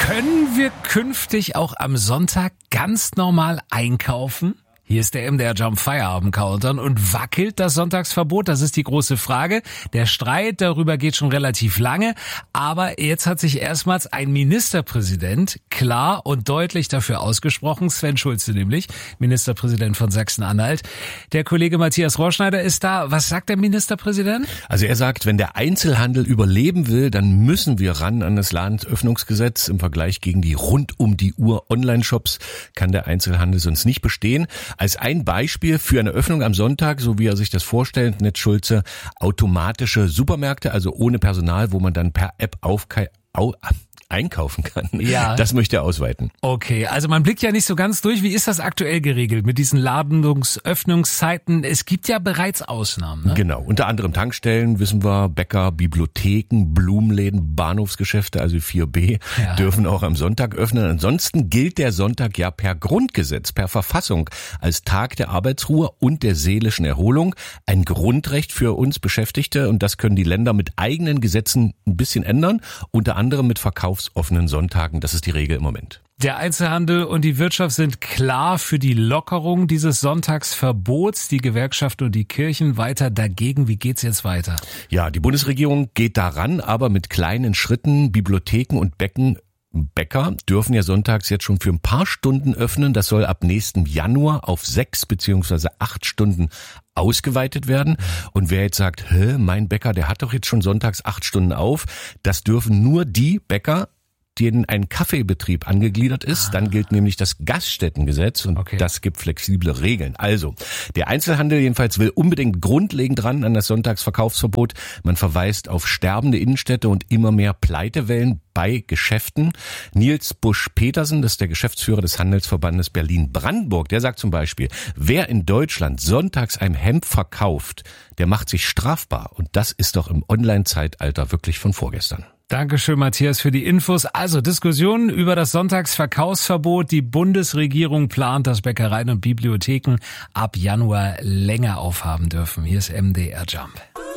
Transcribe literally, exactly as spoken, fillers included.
Können wir künftig auch am Sonntag ganz normal einkaufen? Hier ist der M D R Jump Feierabend Countdown und wackelt das Sonntagsverbot? Das ist die große Frage. Der Streit darüber geht schon relativ lange, aber jetzt hat sich erstmals ein Ministerpräsident klar und deutlich dafür ausgesprochen, Sven Schulze nämlich, Ministerpräsident von Sachsen-Anhalt. Der Kollege Matthias Rohrschneider ist da. Was sagt der Ministerpräsident? Also er sagt, wenn der Einzelhandel überleben will, dann müssen wir ran an das Ladenöffnungsgesetz. Im Vergleich gegen die rund um die Uhr Online-Shops kann der Einzelhandel sonst nicht bestehen. Als ein Beispiel für eine Öffnung am Sonntag, so wie er sich das vorstellt, nennt Schulze automatische Supermärkte, also ohne Personal, wo man dann per App aufke- au- einkaufen kann. Ja. Das möchte er ausweiten. Okay, also man blickt ja nicht so ganz durch. Wie ist das aktuell geregelt mit diesen Ladungsöffnungszeiten? Es gibt ja bereits Ausnahmen, ne? Genau, unter anderem Tankstellen, wissen wir, Bäcker, Bibliotheken, Blumenläden, Bahnhofsgeschäfte, also vier B, ja. dürfen auch am Sonntag öffnen. Ansonsten gilt der Sonntag ja per Grundgesetz, per Verfassung als Tag der Arbeitsruhe und der seelischen Erholung. Ein Grundrecht für uns Beschäftigte, und das können die Länder mit eigenen Gesetzen ein bisschen ändern, unter anderem mit Verkaufs offenen Sonntagen. Das ist die Regel im Moment. Der Einzelhandel und die Wirtschaft sind klar für die Lockerung dieses Sonntagsverbots. Die Gewerkschaft und die Kirchen weiter dagegen. Wie geht's jetzt weiter? Ja, die Bundesregierung geht daran, aber mit kleinen Schritten. Bibliotheken und Becken Bäcker dürfen ja sonntags jetzt schon für ein paar Stunden öffnen. Das soll ab nächsten Januar auf sechs beziehungsweise acht Stunden ausgeweitet werden. Und wer jetzt sagt, hä, mein Bäcker, der hat doch jetzt schon sonntags acht Stunden auf, das dürfen nur die Bäcker, denen ein Kaffeebetrieb angegliedert ist. Ah. Dann gilt nämlich das Gaststättengesetz und okay. Das gibt flexible Regeln. Also, der Einzelhandel jedenfalls will unbedingt grundlegend ran an das Sonntagsverkaufsverbot. Man verweist auf sterbende Innenstädte und immer mehr Pleitewellen bei Geschäften. Nils Busch-Petersen, das ist der Geschäftsführer des Handelsverbandes Berlin-Brandenburg, der sagt zum Beispiel, wer in Deutschland sonntags ein Hemd verkauft, der macht sich strafbar. Und das ist doch im Online-Zeitalter wirklich von vorgestern. Dankeschön, Matthias, für die Infos. Also Diskussionen über das Sonntagsverkaufsverbot. Die Bundesregierung plant, dass Bäckereien und Bibliotheken ab Januar länger aufhaben dürfen. Hier ist M D R Jump.